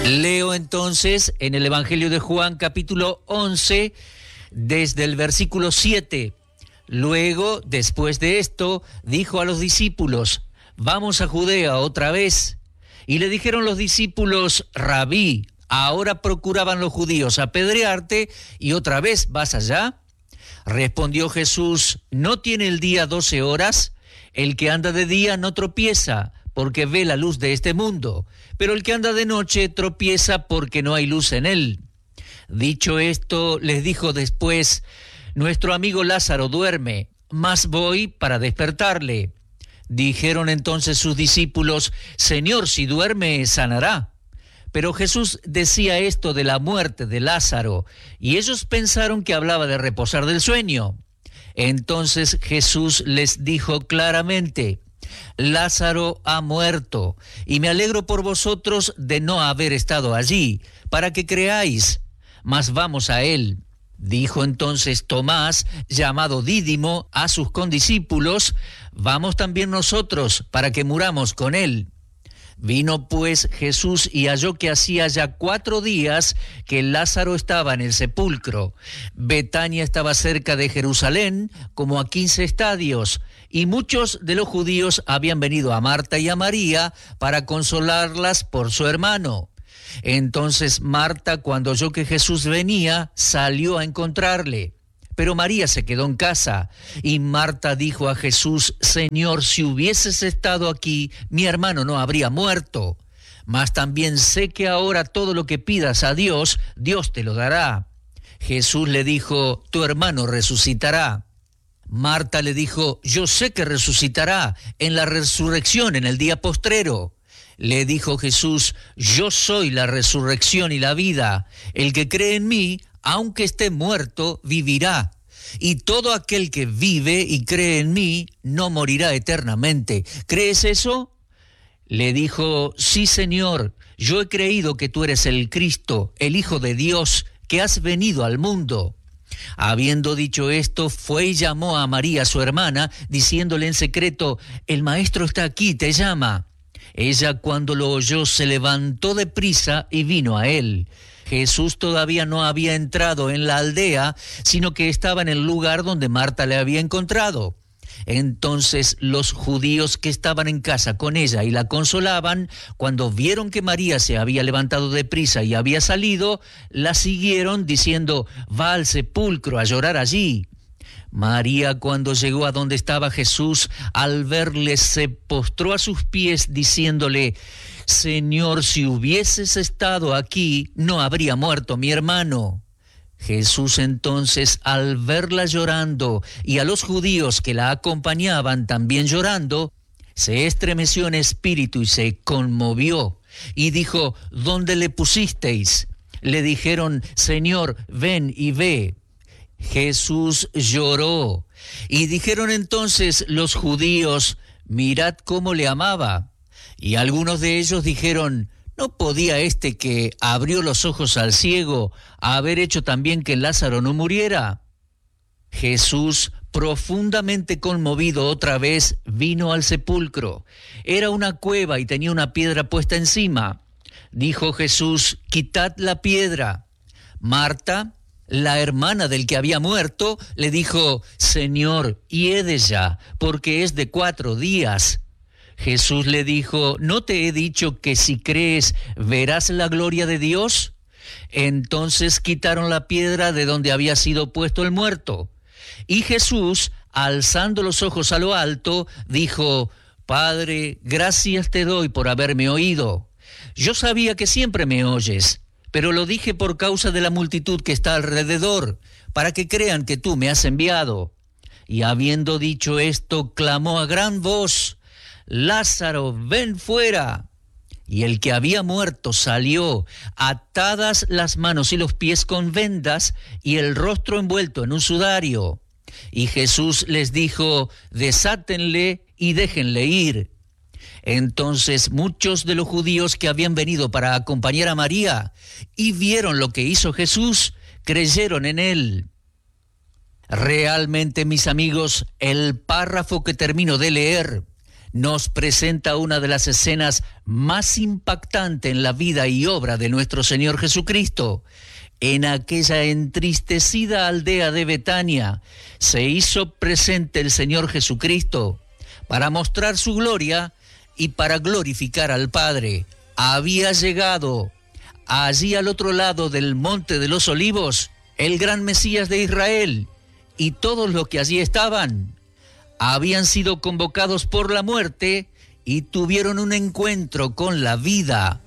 Leo entonces en el Evangelio de Juan, capítulo 11, desde el versículo 7. Luego, después de esto, dijo a los discípulos: vamos a Judea otra vez. Y le dijeron los discípulos: Rabí, ahora procuraban los judíos apedrearte, y otra vez vas allá. Respondió Jesús: ¿no tiene el día 12 horas? El que anda de día no tropieza, porque ve la luz de este mundo, pero el que anda de noche tropieza porque no hay luz en él. Dicho esto, les dijo después: nuestro amigo Lázaro duerme, mas voy para despertarle. Dijeron entonces sus discípulos: Señor, si duerme, sanará. Pero Jesús decía esto de la muerte de Lázaro, y ellos pensaron que hablaba de reposar del sueño. Entonces Jesús les dijo claramente: Lázaro ha muerto, y me alegro por vosotros de no haber estado allí, para que creáis, mas vamos a él. Dijo entonces Tomás, llamado Dídimo, a sus condiscípulos: vamos también nosotros, para que muramos con él. Vino pues Jesús y halló que hacía ya 4 días que Lázaro estaba en el sepulcro. Betania estaba cerca de Jerusalén, como a 15 estadios, y muchos de los judíos habían venido a Marta y a María para consolarlas por su hermano. Entonces Marta, cuando oyó que Jesús venía, salió a encontrarle. Pero María se quedó en casa, y Marta dijo a Jesús: Señor, si hubieses estado aquí, mi hermano no habría muerto. Mas también sé que ahora todo lo que pidas a Dios, Dios te lo dará. Jesús le dijo: tu hermano resucitará. Marta le dijo: yo sé que resucitará en la resurrección en el día postrero. Le dijo Jesús: yo soy la resurrección y la vida. El que cree en mí, aunque esté muerto, vivirá. Y todo aquel que vive y cree en mí, no morirá eternamente. ¿Crees eso? Le dijo: sí, Señor, yo he creído que tú eres el Cristo, el Hijo de Dios, que has venido al mundo. Habiendo dicho esto, fue y llamó a María, su hermana, diciéndole en secreto: el Maestro está aquí, te llama. Ella, cuando lo oyó, se levantó de prisa y vino a él. Jesús todavía no había entrado en la aldea, sino que estaba en el lugar donde Marta le había encontrado. Entonces los judíos que estaban en casa con ella y la consolaban, cuando vieron que María se había levantado de prisa y había salido, la siguieron diciendo: va al sepulcro a llorar allí. María, cuando llegó a donde estaba Jesús, al verle se postró a sus pies diciéndole: Señor, si hubieses estado aquí, no habría muerto mi hermano. Jesús entonces, al verla llorando y a los judíos que la acompañaban también llorando, se estremeció en espíritu y se conmovió, y dijo: ¿dónde le pusisteis? Le dijeron: Señor, ven y ve. Jesús lloró. Y dijeron entonces los judíos: mirad cómo le amaba. Y algunos de ellos dijeron: ¿no podía este que abrió los ojos al ciego haber hecho también que Lázaro no muriera? Jesús, profundamente conmovido otra vez, vino al sepulcro. Era una cueva y tenía una piedra puesta encima. Dijo Jesús: quitad la piedra. Marta, la hermana del que había muerto, le dijo: Señor, hiede ya, porque es de 4 días. Jesús le dijo: ¿no te he dicho que si crees verás la gloria de Dios? Entonces quitaron la piedra de donde había sido puesto el muerto. Y Jesús, alzando los ojos a lo alto, dijo: Padre, gracias te doy por haberme oído. Yo sabía que siempre me oyes, pero lo dije por causa de la multitud que está alrededor, para que crean que tú me has enviado. Y habiendo dicho esto, clamó a gran voz: Lázaro, ven fuera. Y el que había muerto salió, atadas las manos y los pies con vendas, y el rostro envuelto en un sudario. Y Jesús les dijo: desátenle y déjenle ir. Entonces muchos de los judíos que habían venido para acompañar a María y vieron lo que hizo Jesús, creyeron en él. Realmente, mis amigos, el párrafo que termino de leer nos presenta una de las escenas más impactantes en la vida y obra de nuestro Señor Jesucristo. En aquella entristecida aldea de Betania se hizo presente el Señor Jesucristo para mostrar su gloria y para glorificar al Padre. Había llegado allí al otro lado del Monte de los Olivos el gran Mesías de Israel, y todos los que allí estaban habían sido convocados por la muerte y tuvieron un encuentro con la vida